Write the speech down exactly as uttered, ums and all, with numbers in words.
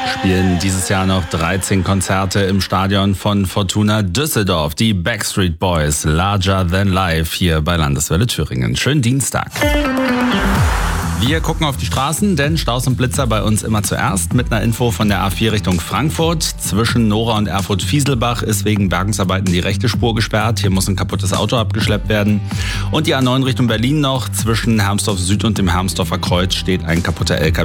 spielen dieses Jahr noch dreizehn Konzerte im Stadion von Fortuna Düsseldorf. Die Backstreet Boys, Larger Than Life, hier bei Landeswelle Thüringen. Schönen Dienstag. Wir gucken auf die Straßen, denn Staus und Blitzer bei uns immer zuerst. Mit einer Info von der A vier Richtung Frankfurt. Zwischen Nora und Erfurt-Fieselbach ist wegen Bergungsarbeiten die rechte Spur gesperrt. Hier muss ein kaputtes Auto abgeschleppt werden. Und die A neun Richtung Berlin noch. Zwischen Hermsdorf Süd und dem Hermsdorfer Kreuz steht ein kaputter L K W.